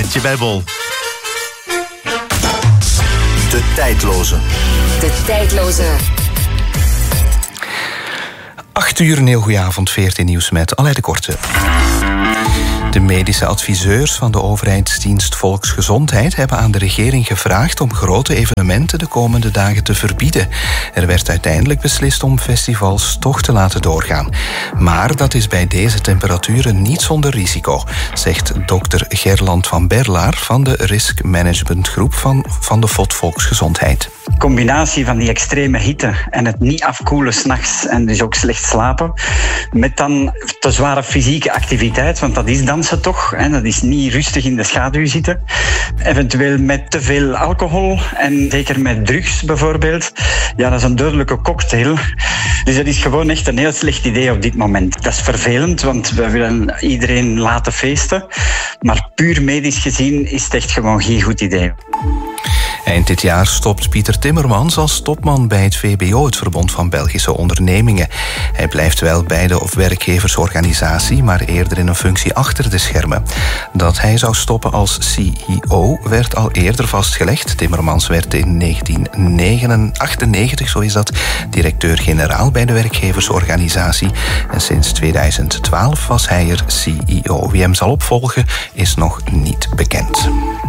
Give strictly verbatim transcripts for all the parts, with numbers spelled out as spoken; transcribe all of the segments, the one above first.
Maartje bij Bol. De tijdloze. De tijdloze. Acht uur, een heel goede avond, veertien nieuws met Aleid de Korte. De medische adviseurs van de overheidsdienst Volksgezondheid hebben aan de regering gevraagd om grote evenementen de komende dagen te verbieden. Er werd uiteindelijk beslist om festivals toch te laten doorgaan. Maar dat is bij deze temperaturen niet zonder risico, zegt dokter Gerland van Berlaar van de Risk Management Groep van, van de V O D Volksgezondheid. De combinatie van die extreme hitte en het niet afkoelen 's nachts en dus ook slecht slapen, met dan te zware fysieke activiteit, want dat is dansen toch, hè, dat is niet rustig in de schaduw zitten. Eventueel met te veel alcohol en zeker met drugs bijvoorbeeld. Ja, dat is een dodelijke cocktail. Dus dat is gewoon echt een heel slecht idee op dit moment. Dat is vervelend, want we willen iedereen laten feesten. Maar puur medisch gezien is het echt gewoon geen goed idee. Eind dit jaar stopt Pieter Timmermans als topman bij het V B O, het Verbond van Belgische Ondernemingen. Hij blijft wel bij de werkgeversorganisatie, maar eerder in een functie achter de schermen. Dat hij zou stoppen als C E O werd al eerder vastgelegd. Timmermans werd in negentien achtennegentig, zo is dat, directeur-generaal bij de werkgeversorganisatie. En sinds tweeduizend twaalf was hij er C E O. Wie hem zal opvolgen is nog niet bekend.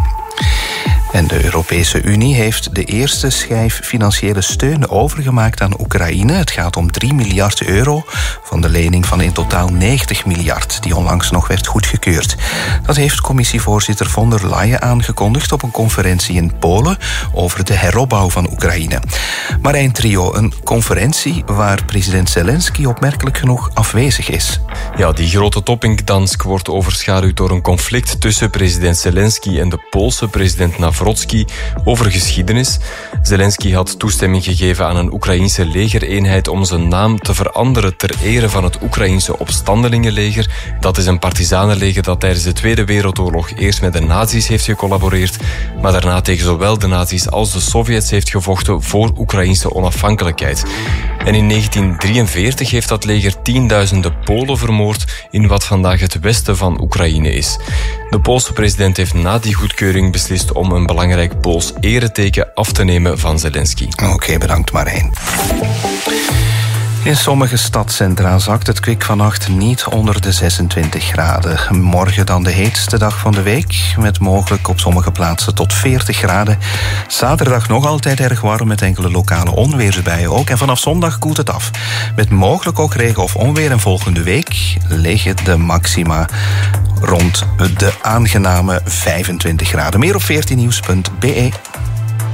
En de Europese Unie heeft de eerste schijf financiële steun overgemaakt aan Oekraïne. Het gaat om drie miljard euro van de lening van in totaal negentig miljard... die onlangs nog werd goedgekeurd. Dat heeft commissievoorzitter von der Leyen aangekondigd op een conferentie in Polen over de heropbouw van Oekraïne. Marijn Trio, een conferentie waar president Zelensky opmerkelijk genoeg afwezig is. Ja, die grote top in Gdansk wordt overschaduwd door een conflict tussen president Zelensky en de Poolse president Nawrocki over geschiedenis. Zelensky had toestemming gegeven aan een Oekraïense legereenheid om zijn naam te veranderen ter ere van het Oekraïense opstandelingenleger. Dat is een partizanenleger dat tijdens de Tweede Wereldoorlog eerst met de nazi's heeft gecollaboreerd, maar daarna tegen zowel de nazi's als de Sovjets heeft gevochten voor Oekraïense onafhankelijkheid. En in negentien drieënveertig heeft dat leger tienduizenden Polen vermoord in wat vandaag het westen van Oekraïne is. De Poolse president heeft na die goedkeuring beslist om een belangrijk Pools ereteken af te nemen van Zelensky. Oké, okay, bedankt Marijn. In sommige stadcentra zakt het kwik vannacht niet onder de zesentwintig graden. Morgen dan de heetste dag van de week, met mogelijk op sommige plaatsen tot veertig graden. Zaterdag nog altijd erg warm met enkele lokale onweersbuien ook. En vanaf zondag koelt het af. Met mogelijk ook regen of onweer. En volgende week liggen de maxima rond de aangename vijfentwintig graden. Meer op veertien nieuws punt b e.